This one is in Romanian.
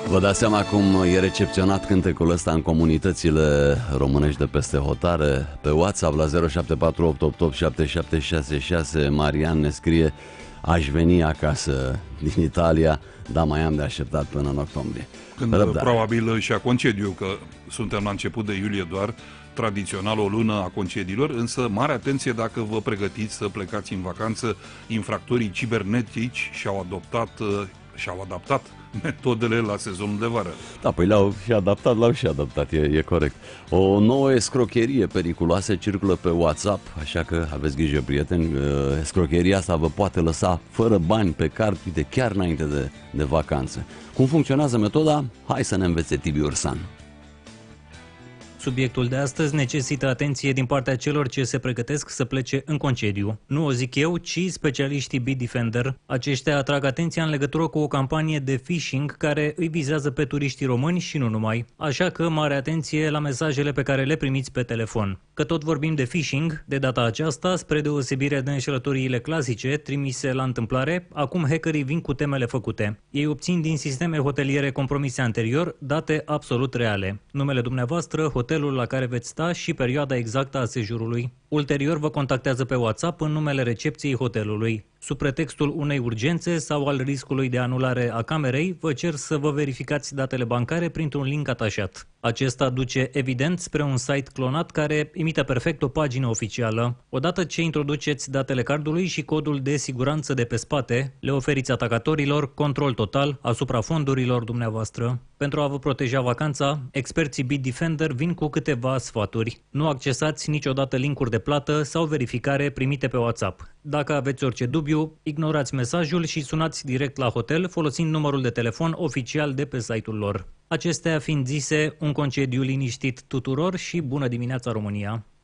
Vă dați seama cum e recepționat cântecul ăsta în comunitățile românești de peste hotare? Pe WhatsApp la 0748887766 Marian ne scrie: aș veni acasă din Italia, dar mai am de așteptat până în octombrie. Când probabil își ia concediu, că suntem la început de iulie doar, tradițional o lună a concediilor, însă mare atenție dacă vă pregătiți să plecați în vacanță. Infractorii cibernetici și-au adaptat metodele la sezonul de vară. Da, păi l-au și adaptat, e corect. O nouă escrocherie periculoasă circulă pe WhatsApp, așa că aveți grijă, prieteni, escrocheria asta vă poate lăsa fără bani pe card, uite, chiar înainte de vacanță. Cum funcționează metoda? Hai să ne învețe Tibi Ursan. Subiectul de astăzi necesită atenție din partea celor ce se pregătesc să plece în concediu. Nu o zic eu, ci specialiștii Bitdefender. Aceștia atrag atenția în legătură cu o campanie de phishing care îi vizează pe turiștii români și nu numai. Așa că mare atenție la mesajele pe care le primiți pe telefon. Că tot vorbim de phishing, de data aceasta, spre deosebire de înșelătoriile clasice trimise la întâmplare, acum hackerii vin cu temele făcute. Ei obțin din sisteme hoteliere compromise anterior date absolut reale. Numele dumneavoastră, hotelul la care veți sta și perioada exactă a sejurului. Ulterior vă contactează pe WhatsApp în numele recepției hotelului. Sub pretextul unei urgențe sau al riscului de anulare a camerei, vă cer să vă verificați datele bancare printr-un link atașat. Acesta duce evident spre un site clonat care imită perfect o pagină oficială. Odată ce introduceți datele cardului și codul de siguranță de pe spate, le oferiți atacatorilor control total asupra fondurilor dumneavoastră. Pentru a vă proteja vacanța, experții Bitdefender vin cu câteva sfaturi. Nu accesați niciodată linkuri de plată sau verificare primite pe WhatsApp. Dacă aveți orice dubiu, ignorați mesajul și sunați direct la hotel folosind numărul de telefon oficial de pe site-ul lor. Acestea fiind zise, un concediu liniștit tuturor și bună dimineața, România!